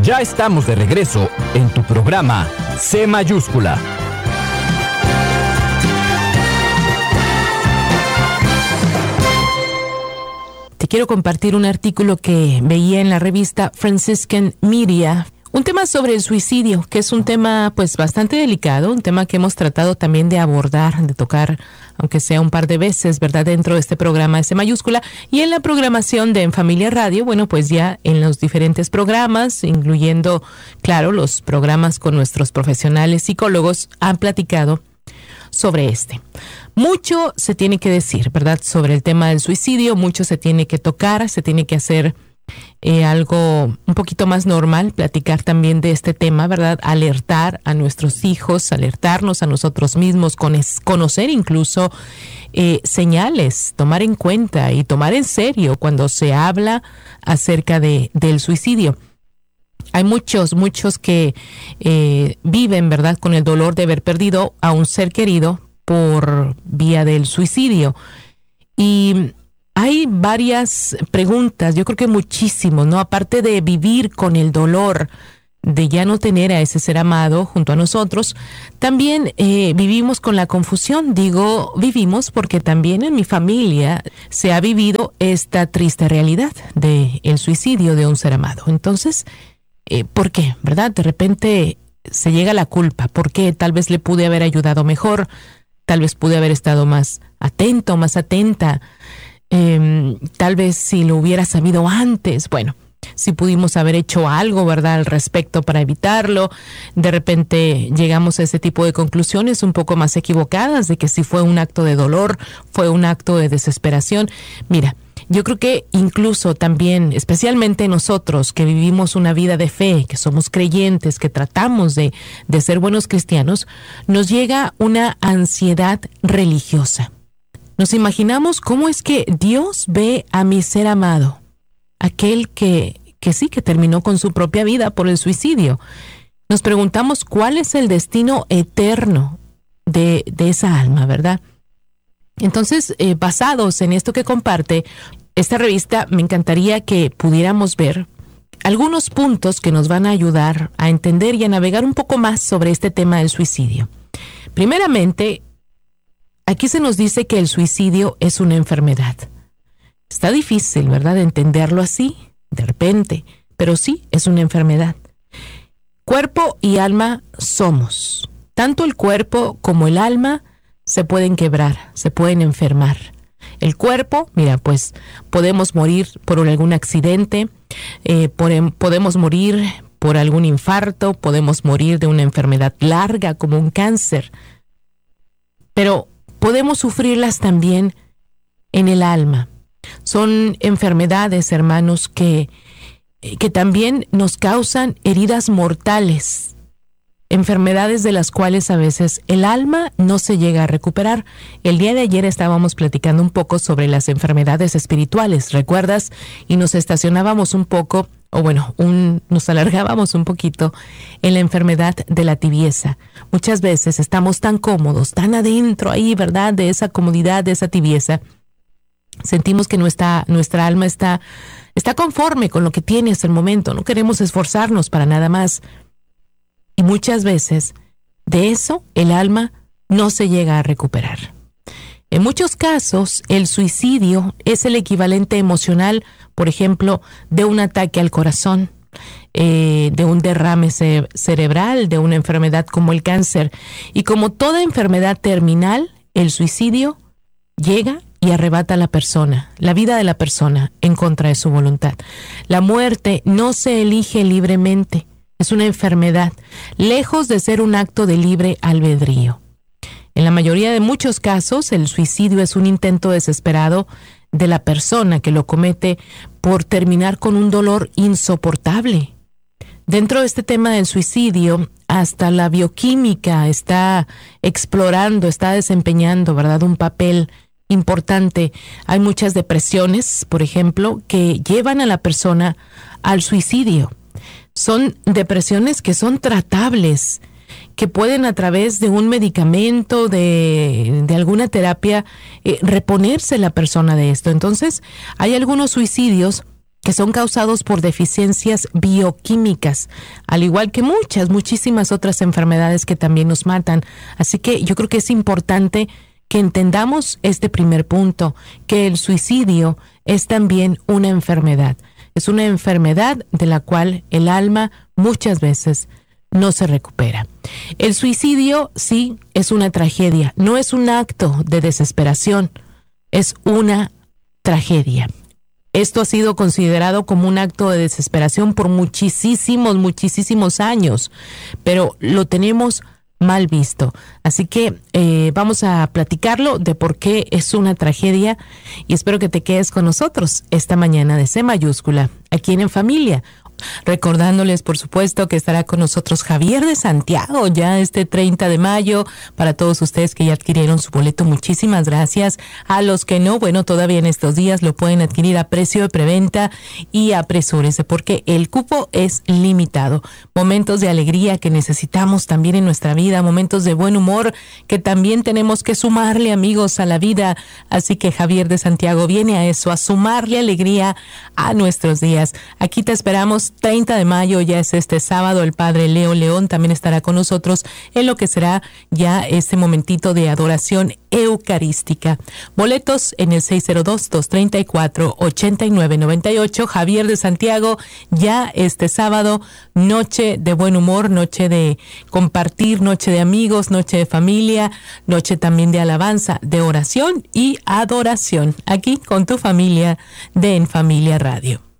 Ya estamos de regreso en tu programa C Mayúscula. Te quiero compartir un artículo que veía en la revista Franciscan Media, un tema sobre el suicidio, que es un tema pues bastante delicado, un tema que hemos tratado también de abordar, de tocar, aunque sea un par de veces, ¿verdad?, dentro de este programa S mayúscula, y en la programación de En Familia Radio, bueno, pues ya en los diferentes programas, incluyendo, claro, los programas con nuestros profesionales psicólogos, han platicado sobre este. Mucho se tiene que decir, ¿verdad?, sobre el tema del suicidio, mucho se tiene que tocar, se tiene que hacer algo un poquito más normal, platicar también de este tema, ¿verdad? Alertar a nuestros hijos, alertarnos a nosotros mismos, conocer incluso señales, tomar en cuenta y tomar en serio cuando se habla acerca del suicidio. Hay muchos que viven, ¿verdad?, con el dolor de haber perdido a un ser querido por vía del suicidio. Y hay varias preguntas, yo creo que muchísimos, ¿no? Aparte de vivir con el dolor de ya no tener a ese ser amado junto a nosotros, también vivimos con la confusión. Digo vivimos porque también en mi familia se ha vivido esta triste realidad del suicidio de un ser amado. Entonces, ¿por qué? ¿Verdad? De repente se llega a la culpa. ¿Por qué? Tal vez le pude haber ayudado mejor, tal vez pude haber estado más atento, más atenta. Tal vez si lo hubiera sabido antes, bueno, si pudimos haber hecho algo, ¿verdad?, al respecto para evitarlo. De repente llegamos a ese tipo de conclusiones un poco más equivocadas de que si fue un acto de dolor, fue un acto de desesperación. Mira, yo creo que incluso también, especialmente nosotros que vivimos una vida de fe, que somos creyentes, que tratamos de ser buenos cristianos, nos llega una ansiedad religiosa. Nos imaginamos cómo es que Dios ve a mi ser amado, aquel que sí, que terminó con su propia vida por el suicidio. Nos preguntamos cuál es el destino eterno de esa alma, ¿verdad? Entonces, basados en esto que comparte esta revista, me encantaría que pudiéramos ver algunos puntos que nos van a ayudar a entender y a navegar un poco más sobre este tema del suicidio. Primeramente, aquí se nos dice que el suicidio es una enfermedad. Está difícil, ¿verdad?, entenderlo así, de repente, pero sí, es una enfermedad. Cuerpo y alma somos. Tanto el cuerpo como el alma se pueden quebrar, se pueden enfermar. El cuerpo, mira, pues podemos morir por algún accidente, podemos morir por algún infarto, podemos morir de una enfermedad larga como un cáncer, pero podemos sufrirlas también en el alma. Son enfermedades, hermanos, que también nos causan heridas mortales. Enfermedades de las cuales a veces el alma no se llega a recuperar. El día de ayer estábamos platicando un poco sobre las enfermedades espirituales, ¿recuerdas? Y nos estacionábamos un poco, nos alargábamos un poquito en la enfermedad de la tibieza. Muchas veces estamos tan cómodos, tan adentro ahí, ¿verdad?, de esa comodidad, de esa tibieza. Sentimos que nuestra alma está conforme con lo que tiene hasta el momento. No queremos esforzarnos para nada más. Y muchas veces de eso el alma no se llega a recuperar. En muchos casos, el suicidio es el equivalente emocional, por ejemplo, de un ataque al corazón, de un derrame cerebral, de una enfermedad como el cáncer. Y como toda enfermedad terminal, el suicidio llega y arrebata a la persona, la vida de la persona, en contra de su voluntad. La muerte no se elige libremente. Es una enfermedad, lejos de ser un acto de libre albedrío. En la mayoría de muchos casos, el suicidio es un intento desesperado de la persona que lo comete por terminar con un dolor insoportable. Dentro de este tema del suicidio, hasta la bioquímica está explorando, está desempeñando, ¿verdad?, un papel importante. Hay muchas depresiones, por ejemplo, que llevan a la persona al suicidio. Son depresiones que son tratables, que pueden a través de un medicamento, de alguna terapia, reponerse la persona de esto. Entonces, hay algunos suicidios que son causados por deficiencias bioquímicas, al igual que muchísimas otras enfermedades que también nos matan. Así que yo creo que es importante que entendamos este primer punto, que el suicidio es también una enfermedad. Es una enfermedad de la cual el alma muchas veces no se recupera. El suicidio sí es una tragedia, no es un acto de desesperación, es una tragedia. Esto ha sido considerado como un acto de desesperación por muchísimos años, pero lo tenemos mal visto. Así que vamos a platicarlo de por qué es una tragedia y espero que te quedes con nosotros esta mañana de C mayúscula, aquí En Familia. Recordándoles, por supuesto, que estará con nosotros Javier de Santiago ya este 30 de mayo. Para todos ustedes que ya adquirieron su boleto, muchísimas gracias. A los que no, bueno, todavía en estos días lo pueden adquirir a precio de preventa y apresúrense porque el cupo es limitado. Momentos de alegría que necesitamos también en nuestra vida, momentos de buen humor que también tenemos que sumarle, amigos, a la vida. Así que Javier de Santiago viene a eso, a sumarle alegría a nuestros días. Aquí te esperamos. 30 de mayo ya es este sábado. El padre Leo León también estará con nosotros en lo que será ya este momentito de adoración eucarística. Boletos en el 602-234-8998. Javier de Santiago ya este sábado, noche de buen humor, noche de compartir, noche de amigos, noche de familia, noche también de alabanza, de oración y adoración, aquí con tu familia de En Familia Radio.